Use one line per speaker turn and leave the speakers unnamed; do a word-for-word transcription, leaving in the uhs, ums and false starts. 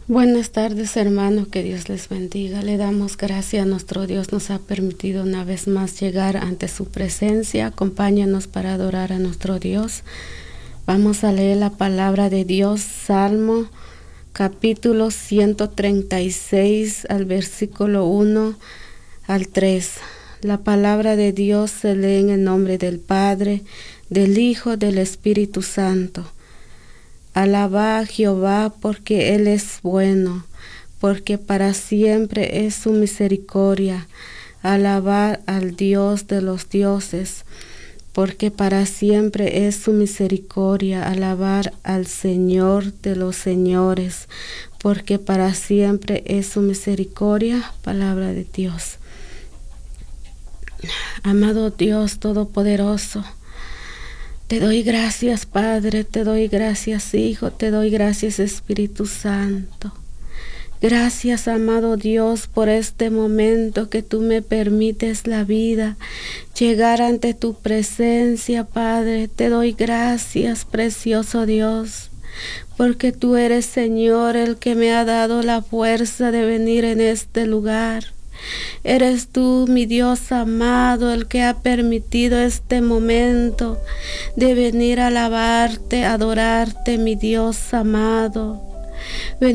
Buenas tardes, hermanos, que Dios les bendiga. Le damos gracias a nuestro Dios, nos ha permitido una vez más llegar ante su presencia. Acompáñanos para adorar a nuestro Dios. Vamos a leer la palabra de Dios, Salmo capítulo ciento treinta y seis, al versículo uno al tres. La palabra de Dios se lee en el nombre del Padre, del Hijo, del Espíritu Santo. Alabad a Jehová porque Él es bueno, porque para siempre es su misericordia. Alabad al Dios de los dioses, porque para siempre es su misericordia. Alabad al Señor de los señores, porque para siempre es su misericordia. Palabra de Dios. Amado Dios Todopoderoso, te doy gracias, Padre, te doy gracias, Hijo, te doy gracias, Espíritu Santo. Gracias, amado Dios, por este momento que tú me permites la vida, llegar ante tu presencia, Padre. Te doy gracias, precioso Dios, porque tú eres, Señor, el que me ha dado la fuerza de venir en este lugar. Eres tú, mi Dios amado, el que ha permitido este momento de venir a alabarte, adorarte, mi Dios amado. Venir